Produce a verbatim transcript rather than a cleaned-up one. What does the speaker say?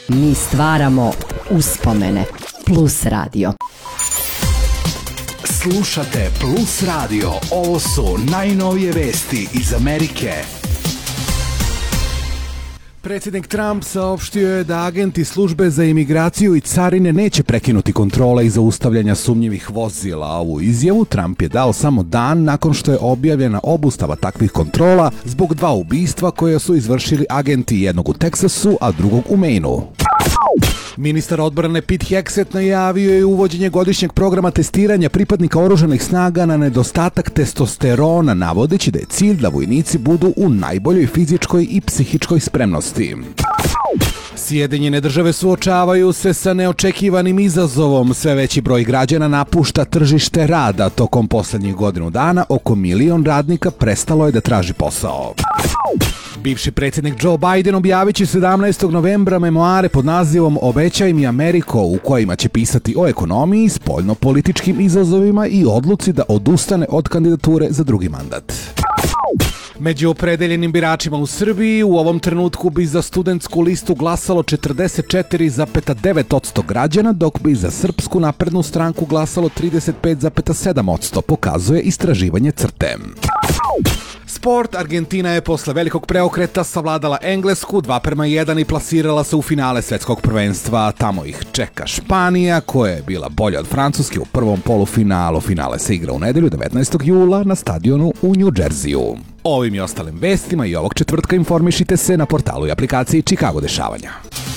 Mi stvaramo uspomene. Plus radio. Slušate Plus radio. Ovo su najnovije vesti iz Amerike. Predsjednik Trump saopštio je da agenti službe za imigraciju i carine neće prekinuti kontrole i zaustavljanja sumnjivih vozila. Ovu izjavu Trump je dao samo dan nakon što je objavljena obustava takvih kontrola zbog dva ubistva koje su izvršili agenti, jednog u Teksasu, a drugog u Mainu. Ministar odbrane Pete Hegseth najavio je uvođenje godišnjeg programa testiranja pripadnika oružanih snaga na nedostatak testosterona, navodeći da je cilj da vojnici budu u najboljoj fizičkoj i psihičkoj spremnosti. Sjedinjene države suočavaju se sa neočekivanim izazovom. Sve veći broj građana napušta tržište rada. Tokom posljednjih godinu dana oko milion radnika prestalo je da traži posao. Bivši predsjednik Joe Biden objavit će sedamnaestog novembra memoare pod nazivom Obećaj mi Ameriko, u kojima će pisati o ekonomiji, spoljno-političkim izazovima i odluci da odustane od kandidature za drugi mandat. Među opredeljenim biračima u Srbiji u ovom trenutku bi za studentsku listu glasalo četrdeset četiri zarez devet posto građana, dok bi za Srpsku naprednu stranku glasalo trideset pet zarez sedam posto, pokazuje istraživanje CRTE. Sport. Argentina je posle velikog preokreta savladala Englesku dva prema jedan i plasirala se u finale svetskog prvenstva. Tamo ih čeka Španija, koja je bila bolja od Francuske u prvom polufinalu. Finale se igra u nedelju devetnaestog jula na stadionu u New Jerseyju. Ovim i ostalim vestima i ovog četvrtka informišite se na portalu i aplikaciji Chicago dešavanja.